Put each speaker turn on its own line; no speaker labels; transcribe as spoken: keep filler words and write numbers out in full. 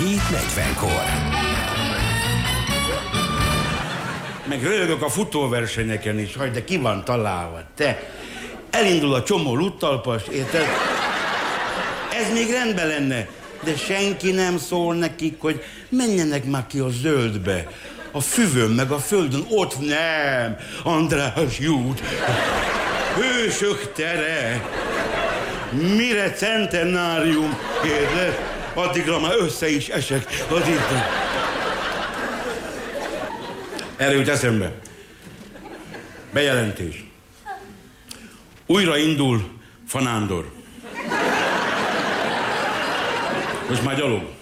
hét negyvenkor.
Meg röhögök a futóversenyeken is, hogy de ki van találva, te. Elindul a csomó luttalpas, érted? Ez még rendben lenne, de senki nem szól nekik, hogy menjenek már ki a zöldbe. A füvön, meg a földön, ott nem. András jút. Hősök tere. Mire centenárium, érted? Addigra már össze is esek. Addig... Erre jut eszembe. Bejelentés. Újra indul Fanándor. Most már gyalog.